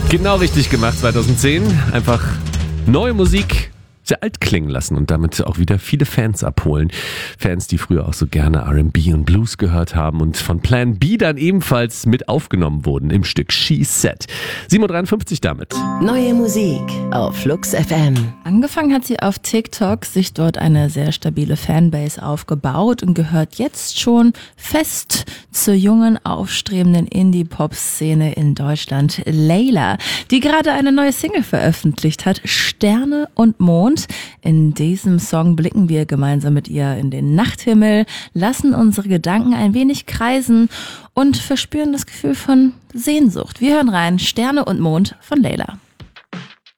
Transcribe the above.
Genau richtig gemacht 2010. Einfach neue Musik sehr alt klingen lassen und damit auch wieder viele Fans abholen. Fans, die früher auch so gerne R&B und Blues gehört haben und von Plan B dann ebenfalls mit aufgenommen wurden im Stück She Said. 7:53 Uhr damit. Neue Musik auf Flux FM. Angefangen hat sie auf TikTok, sich dort eine sehr stabile Fanbase aufgebaut und gehört jetzt schon fest zur jungen, aufstrebenden Indie-Pop-Szene in Deutschland. Layla, die gerade eine neue Single veröffentlicht hat, Sterne und Mond. In diesem Song blicken wir gemeinsam mit ihr in den Nachthimmel, lassen unsere Gedanken ein wenig kreisen und verspüren das Gefühl von Sehnsucht. Wir hören rein, Sterne und Mond von Layla.